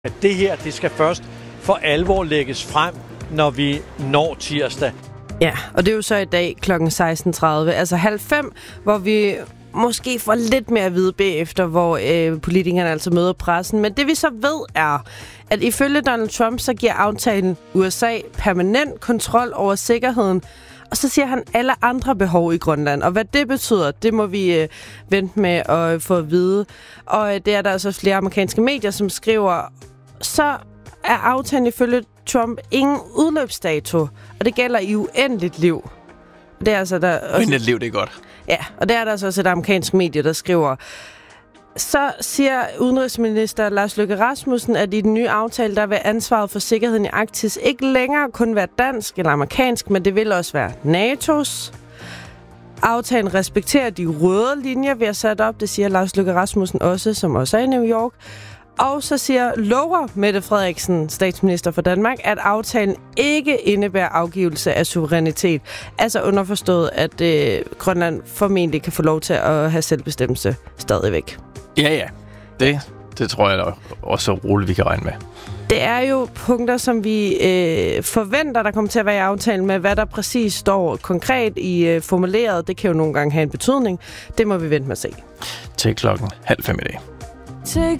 At det her, det skal først for alvor lægges frem, når vi når tirsdag. Ja, og det er jo så i dag kl. 16.30, altså 4:30, hvor vi måske får lidt mere at vide bagefter, hvor politikerne altså møder pressen. Men det vi så ved er, at ifølge Donald Trump, så giver aftalen USA permanent kontrol over sikkerheden. Og så siger han alle andre behov i Grønland. Og hvad det betyder, det må vi vente med at få at vide. Og det er der altså flere amerikanske medier, som skriver, så er aftalen ifølge Trump ingen udløbsdato. Og det gælder i uendeligt liv. Det er altså der også, uendeligt liv, det er godt. Ja, og der er der altså også et amerikansk medie, der skriver, så siger udenrigsminister Lars Løkke Rasmussen, at i den nye aftale, der vil ansvaret for sikkerheden i Arktis ikke længere kun være dansk eller amerikansk, men det vil også være NATO's. Aftalen respekterer de røde linjer, vi har sat op, det siger Lars Løkke Rasmussen også, som også er i New York. Og så lover Mette Frederiksen, statsminister for Danmark, at aftalen ikke indebærer afgivelse af suverænitet. Altså underforstået, at Grønland formentlig kan få lov til at have selvbestemmelse stadigvæk. Ja. Det tror jeg da også roligt, vi kan regne med. Det er jo punkter, som vi forventer, der kommer til at være i aftalen med, hvad der præcis står konkret i formuleret. Det kan jo nogle gange have en betydning. Det må vi vente med at se. Til 4:30 i dag. Take